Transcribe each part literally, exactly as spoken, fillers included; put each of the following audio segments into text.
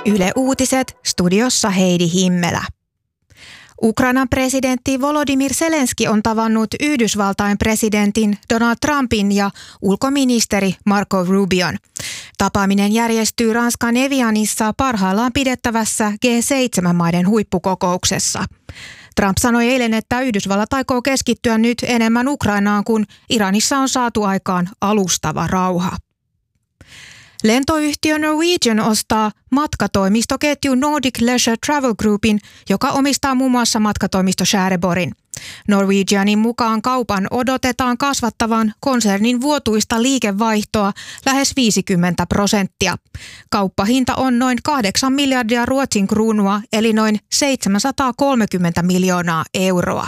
Yle Uutiset, studiossa Heidi Himmelä. Ukrainan presidentti Volodymyr Zelenski on tavannut Yhdysvaltain presidentin Donald Trumpin ja ulkoministeri Marco Rubion. Tapaaminen järjestyy Ranskan Evianissa parhaillaan pidettävässä G seitsemän maiden huippukokouksessa. Trump sanoi eilen, että Yhdysvallat aikoo keskittyä nyt enemmän Ukrainaan, kun Iranissa on saatu aikaan alustava rauha. Lentoyhtiö Norwegian ostaa matkatoimistoketju Nordic Leisure Travel Groupin, joka omistaa muun muassa matkatoimisto Skäreborgin. Norwegianin mukaan kaupan odotetaan kasvattavan konsernin vuotuista liikevaihtoa lähes viisikymmentä prosenttia. Kauppahinta on noin kahdeksan miljardia Ruotsin kruunua, eli noin seitsemänsataakolmekymmentä miljoonaa euroa.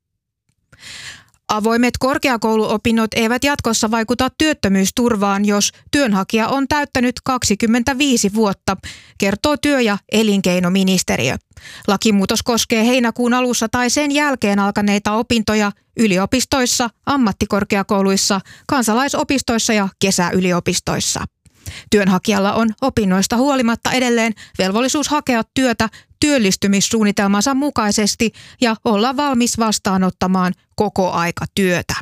Avoimet korkeakouluopinnot eivät jatkossa vaikuta työttömyysturvaan, jos työnhakija on täyttänyt kaksikymmentäviisi vuotta, kertoo työ- ja elinkeinoministeriö. Lakimuutos koskee heinäkuun alussa tai sen jälkeen alkaneita opintoja yliopistoissa, ammattikorkeakouluissa, kansalaisopistoissa ja kesäyliopistoissa. Työnhakijalla on opinnoista huolimatta edelleen velvollisuus hakea työtä työllistymissuunnitelmansa mukaisesti ja olla valmis vastaanottamaan kokoaikatyötä.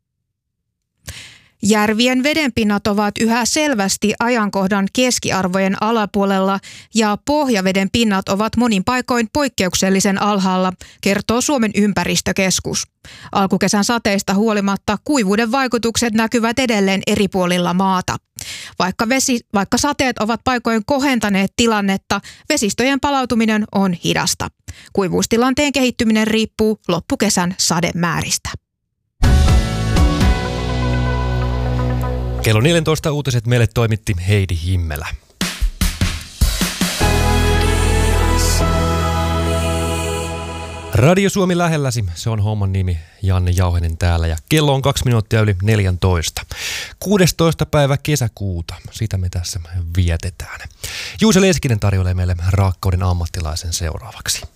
Järvien vedenpinnat ovat yhä selvästi ajankohdan keskiarvojen alapuolella ja pohjaveden pinnat ovat monin paikoin poikkeuksellisen alhaalla, kertoo Suomen ympäristökeskus. Alkukesän sateista huolimatta kuivuuden vaikutukset näkyvät edelleen eri puolilla maata. Vaikka, vesi, vaikka sateet ovat paikoin kohentaneet tilannetta, vesistöjen palautuminen on hidasta. Kuivuustilanteen kehittyminen riippuu loppukesän sademääristä. Kello neljätoista uutiset meille toimitti Heidi Himmelä. Radio Suomi lähelläsi, se on homman nimi, Janne Jauhenen täällä ja kello on kaksi minuuttia yli neljätoista. kuudestoista päivä kesäkuuta, sitä me tässä vietetään. Juuse Leskinen tarjoilee meille rakkauden ammattilaisen seuraavaksi.